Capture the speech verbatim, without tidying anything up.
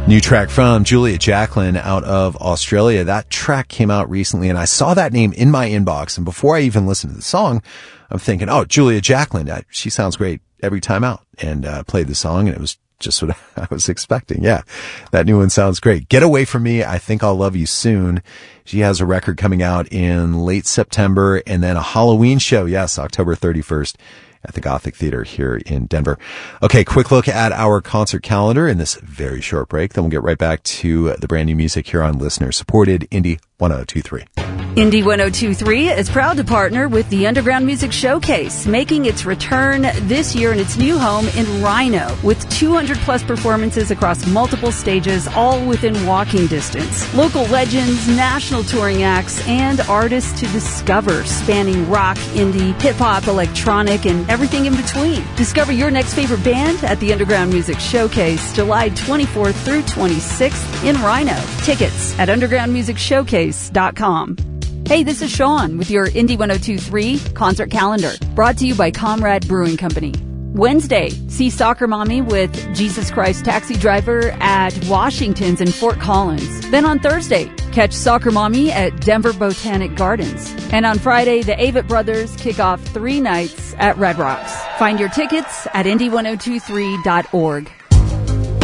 New track from Julia Jacklin out of Australia. That track came out recently, and I saw that name in my inbox. And before I even listened to the song, I'm thinking, oh, Julia Jacklin, I, she sounds great every time out. And uh, played the song, and it was just what I was expecting. Yeah, that new one sounds great. Get Away From Me, I Think I'll Love You Soon. She has a record coming out in late September, and then a Halloween show, yes, October thirty-first. At the Gothic Theater here in Denver. Okay, quick look at our concert calendar in this very short break. Then we'll get right back to the brand new music here on listener-supported Indie one oh two three. Indie one oh two three is proud to partner with the Underground Music Showcase, making its return this year in its new home in Rhino, with two hundred plus performances across multiple stages, all within walking distance. Local legends, national touring acts, and artists to discover, spanning rock, indie, hip-hop, electronic, and everything in between. Discover your next favorite band at the Underground Music Showcase, July twenty-fourth through twenty-sixth in Rhino. Tickets at underground music showcase dot com. Hey, this is Sean with your Indie one oh two three concert calendar, brought to you by Comrade Brewing Company. Wednesday, see Soccer Mommy with Jesus Christ Taxi Driver at Washington's in Fort Collins. Then on Thursday, catch Soccer Mommy at Denver Botanic Gardens. And on Friday, the Avett Brothers kick off three nights at Red Rocks. Find your tickets at indie one oh two three dot org.